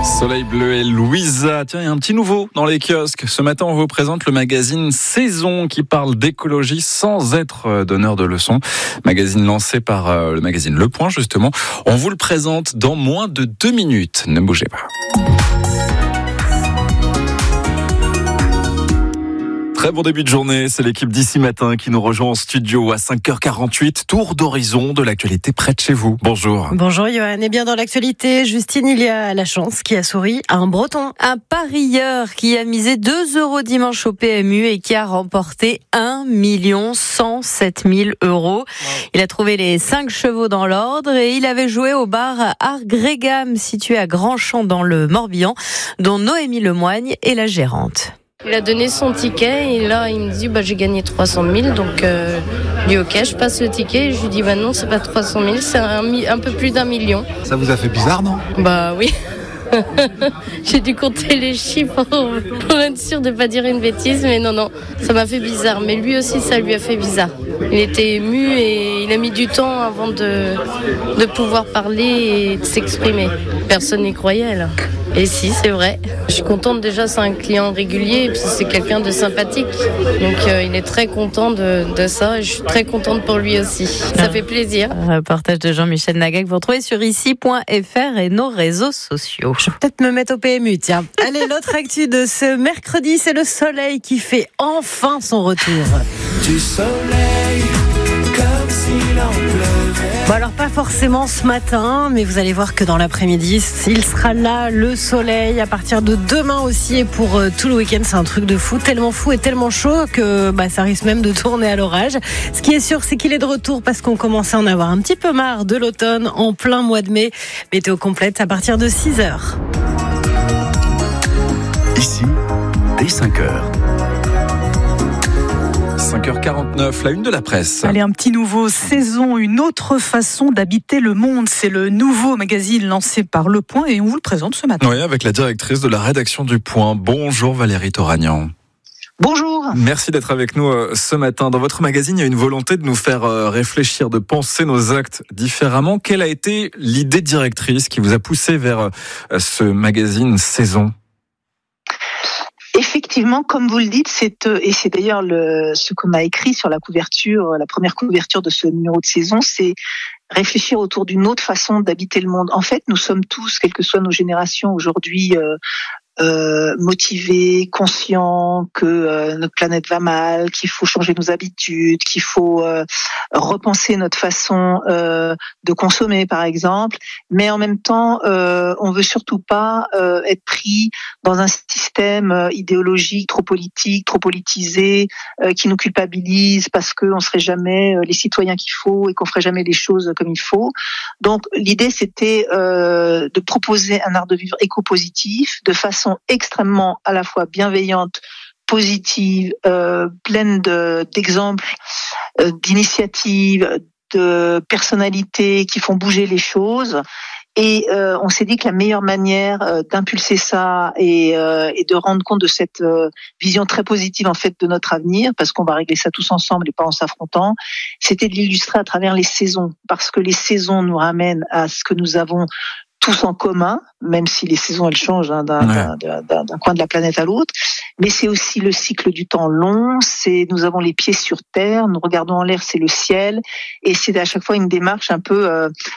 Soleil bleu et Louisa. Tiens, il y a un petit nouveau dans les kiosques. Ce matin, on vous présente le magazine Saison qui parle d'écologie sans être donneur de leçons. Magazine lancé par le magazine Le Point, justement. On vous le présente dans moins de 2 minutes. Ne bougez pas. Très bon début de journée, c'est l'équipe d'ici matin qui nous rejoint en studio à 5h48. Tour d'horizon de l'actualité près de chez vous. Bonjour. Bonjour Johan, et bien dans l'actualité, Justine, il y a la chance qui a souri à un Breton. Un parieur qui a misé 2 € dimanche au PMU et qui a remporté 1 107 000 €. Wow. Il a trouvé les 5 chevaux dans l'ordre et il avait joué au bar Art Grégam situé à Grandchamp dans le Morbihan, dont Noémie Lemoigne est la gérante. Il a donné son ticket et là il me dit j'ai gagné 300 000 donc je dis ok, je passe le ticket et je lui dis non, c'est pas 300 000, c'est un peu plus d'1 million. Ça vous a fait bizarre, non ? Bah oui. J'ai dû compter les chiffres pour être sûr de pas dire une bêtise, mais non, ça m'a fait bizarre. Mais lui aussi, ça lui a fait bizarre. Il était ému et il a mis du temps avant de pouvoir parler et de s'exprimer. Personne n'y croyait là. Et si, c'est vrai. Je suis contente déjà, c'est un client régulier et puis c'est quelqu'un de sympathique. Donc il est très content de ça et je suis très contente pour lui aussi. Ça fait plaisir. Reportage de Jean-Michel Nagag, vous retrouvez sur ici.fr et nos réseaux sociaux. Je vais peut-être me mettre au PMU, tiens. Allez, l'autre actu de ce mercredi, c'est le soleil qui fait enfin son retour. Du soleil, comme s'il en pleuvait. Bon alors pas forcément ce matin, mais vous allez voir que dans l'après-midi, il sera là, le soleil, à partir de demain aussi et pour tout le week-end. C'est un truc de fou et tellement chaud que ça risque même de tourner à l'orage. Ce qui est sûr, c'est qu'il est de retour parce qu'on commence à en avoir un petit peu marre de l'automne en plein mois de mai. Météo complète à partir de 6h. Ici, dès 5h. 5h49, la une de la presse. Allez, un petit nouveau, Saison, une autre façon d'habiter le monde. C'est le nouveau magazine lancé par Le Point et on vous le présente ce matin. Oui, avec la directrice de la rédaction du Point. Bonjour Valérie Toragnan. Bonjour. Merci d'être avec nous ce matin. Dans votre magazine, il y a une volonté de nous faire réfléchir, de penser nos actes différemment. Quelle a été l'idée directrice qui vous a poussé vers ce magazine Saison ? Effectivement, comme vous le dites, c'est d'ailleurs ce qu'on a écrit sur la couverture, la première couverture de ce numéro de Saison, c'est réfléchir autour d'une autre façon d'habiter le monde. En fait, nous sommes tous, quelles que soient nos générations aujourd'hui, motivés, conscients que notre planète va mal, qu'il faut changer nos habitudes, qu'il faut repenser notre façon de consommer, par exemple. Mais en même temps, on veut surtout pas être pris dans un système idéologique trop politique, trop politisé, qui nous culpabilise parce qu'on serait jamais les citoyens qu'il faut et qu'on ferait jamais les choses comme il faut. Donc l'idée, c'était de proposer un art de vivre éco-positif de façon extrêmement à la fois bienveillante, positive, pleine d'exemples, d'initiatives, de personnalités qui font bouger les choses. Et on s'est dit que la meilleure manière d'impulser ça et de rendre compte de cette vision très positive en fait de notre avenir, parce qu'on va régler ça tous ensemble et pas en s'affrontant, c'était de l'illustrer à travers les saisons, parce que les saisons nous ramènent à ce que nous avons tous en commun, même si les saisons elles changent d'un coin de la planète à l'autre, mais c'est aussi le cycle du temps long, nous avons les pieds sur terre, nous regardons en l'air, c'est le ciel, et c'est à chaque fois une démarche un peu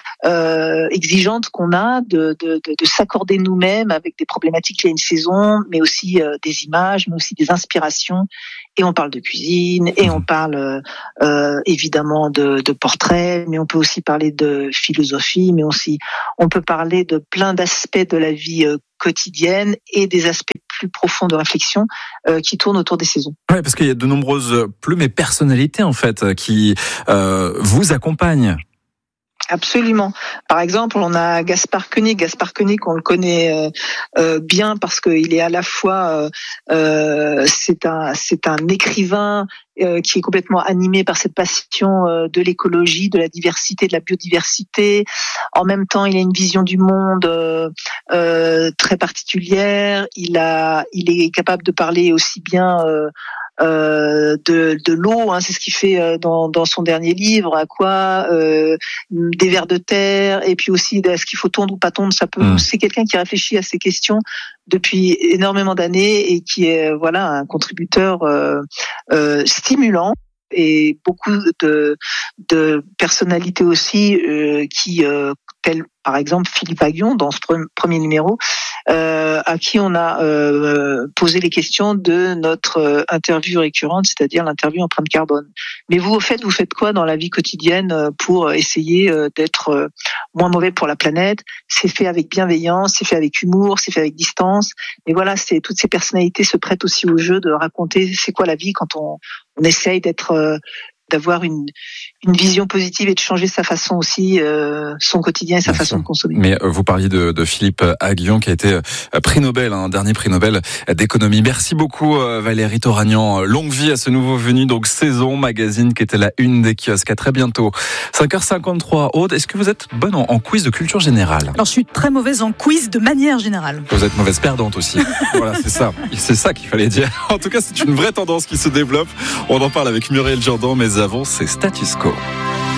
exigeante qu'on a de s'accorder nous-mêmes avec des problématiques liées à une saison, mais aussi des images, mais aussi des inspirations. Et on parle de cuisine, et on parle évidemment de portraits, mais on peut aussi parler de philosophie, mais aussi on peut parler de plein d'aspects de la vie quotidienne et des aspects plus profonds de réflexion qui tournent autour des saisons. Oui, parce qu'il y a de nombreuses plumes et personnalités en fait qui vous accompagnent. Absolument. Par exemple, on a Gaspard Koenig. Gaspard Koenig, on le connaît bien parce qu'il est à la fois c'est un écrivain qui est complètement animé par cette passion de l'écologie, de la diversité, de la biodiversité. En même temps, il a une vision du monde très particulière. Il est capable de parler aussi bien de l'eau, c'est ce qu'il fait dans son dernier livre. À quoi des vers de terre, et puis aussi est-ce qu'il faut tondre ou pas tondre. C'est quelqu'un qui réfléchit à ces questions depuis énormément d'années et qui est un contributeur stimulant. Et beaucoup de personnalités aussi qui telles par exemple Philippe Aghion dans ce premier numéro, à qui on a posé les questions de notre interview récurrente, c'est-à-dire l'interview empreinte carbone. Mais vous, au fait, vous faites quoi dans la vie quotidienne pour essayer d'être moins mauvais pour la planète? C'est fait avec bienveillance, c'est fait avec humour, c'est fait avec distance. Et voilà, toutes ces personnalités se prêtent aussi au jeu de raconter c'est quoi la vie quand on essaye d'avoir une vision positive et de changer sa façon aussi, son quotidien et sa façon de consommer. Mais vous parliez de Philippe Aghion qui a été prix Nobel, dernier prix Nobel d'économie. Merci beaucoup Valérie Toragnan. Longue vie à ce nouveau venu, donc Saison Magazine qui était la une des kiosques. À très bientôt. 5h53. Aude, est-ce que vous êtes bonne en quiz de culture générale? Alors je suis très mauvaise en quiz de manière générale. Vous êtes mauvaise perdante aussi. Voilà, c'est ça qu'il fallait dire. En tout cas, c'est une vraie tendance qui se développe. On en parle avec Muriel Jourdan, mais avant, c'est Status Quo.